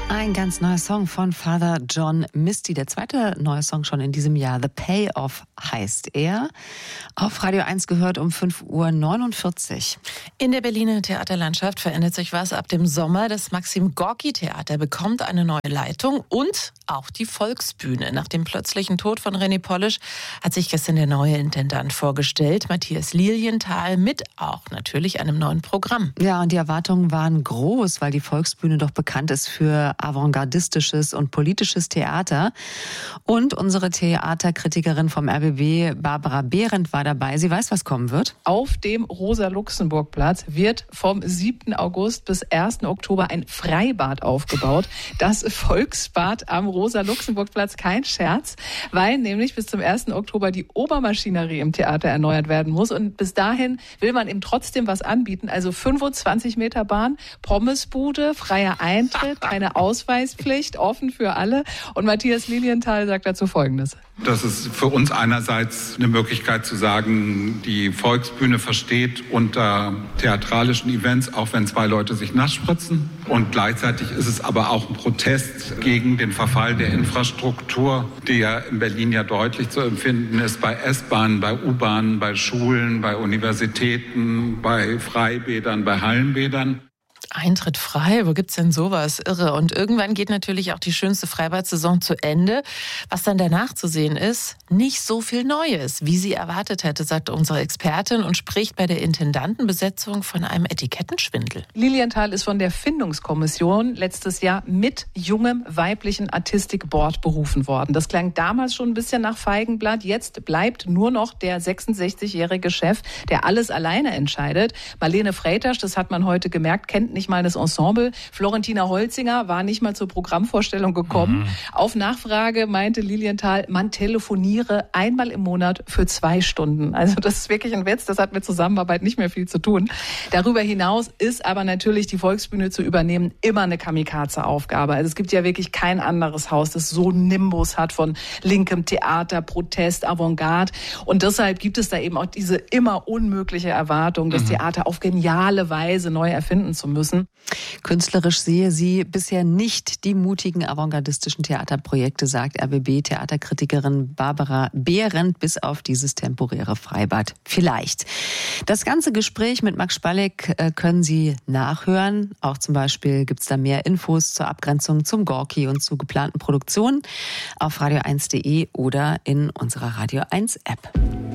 Ein ganz neuer Song von Father John Misty. Der zweite neue Song schon in diesem Jahr. The Payoff heißt er. Auf Radio 1 gehört um 5:49 Uhr. In der Berliner Theaterlandschaft verändert sich was ab dem Sommer. Das Maxim-Gorki-Theater bekommt eine neue Leitung und auch die Volksbühne. Nach dem plötzlichen Tod von René Polisch hat sich gestern der neue Intendant vorgestellt, Matthias Lilienthal, mit auch natürlich einem neuen Programm. Ja, und die Erwartungen waren groß, weil die Volksbühne doch bekannt ist für avantgardistisches und politisches Theater. Und unsere Theaterkritikerin vom RBB, Barbara Behrendt, war dabei. Sie weiß, was kommen wird. Auf dem Rosa-Luxemburg-Platz wird vom 7. August bis 1. Oktober ein Freibad aufgebaut. Das Volksbad am Rosa-Luxemburg-Platz, kein Scherz, weil nämlich bis zum 1. Oktober die Obermaschinerie im Theater erneuert werden muss. Und bis dahin will man eben trotzdem was anbieten. Also 25 Meter Bahn, Pommesbude, freier Eintritt, keine Ausweispflicht, offen für alle. Und Matthias Lilienthal sagt dazu Folgendes. Das ist für uns einerseits eine Möglichkeit zu sagen, die Volksbühne versteht unter theatralischen Events, auch wenn zwei Leute sich nass spritzen. Und gleichzeitig ist es aber auch ein Protest gegen den Verfall der Infrastruktur, die ja in Berlin ja deutlich zu empfinden ist, bei S-Bahnen, bei U-Bahnen, bei Schulen, bei Universitäten, bei Freibädern, bei Hallenbädern. Eintritt frei, wo gibt's denn sowas? Irre. Und irgendwann geht natürlich auch die schönste Freibad-Saison zu Ende. Was dann danach zu sehen ist, nicht so viel Neues, wie sie erwartet hätte, sagt unsere Expertin und spricht bei der Intendantenbesetzung von einem Etikettenschwindel. Lilienthal ist von der Findungskommission letztes Jahr mit jungem weiblichen Artistic-Board berufen worden. Das klang damals schon ein bisschen nach Feigenblatt. Jetzt bleibt nur noch der 66-jährige Chef, der alles alleine entscheidet. Marlene Freytasch, das hat man heute gemerkt, kennt nicht mal das Ensemble. Florentina Holzinger war nicht mal zur Programmvorstellung gekommen. Auf Nachfrage meinte Lilienthal, man telefoniere einmal im Monat für 2 Stunden. Also das ist wirklich ein Witz, das hat mit Zusammenarbeit nicht mehr viel zu tun. Darüber hinaus ist aber natürlich die Volksbühne zu übernehmen immer eine Kamikaze-Aufgabe. Also es gibt ja wirklich kein anderes Haus, das so einen Nimbus hat von linkem Theater, Protest, Avantgarde. Und deshalb gibt es da eben auch diese immer unmögliche Erwartung, das Theater auf geniale Weise neu erfinden zu müssen. Künstlerisch sehe sie bisher nicht die mutigen avantgardistischen Theaterprojekte, sagt RBB-Theaterkritikerin Barbara Behrendt, bis auf dieses temporäre Freibad. Vielleicht. Das ganze Gespräch mit Max Spalleck können Sie nachhören. Auch zum Beispiel gibt es da mehr Infos zur Abgrenzung zum Gorki und zu geplanten Produktionen auf radio1.de oder in unserer Radio 1 App.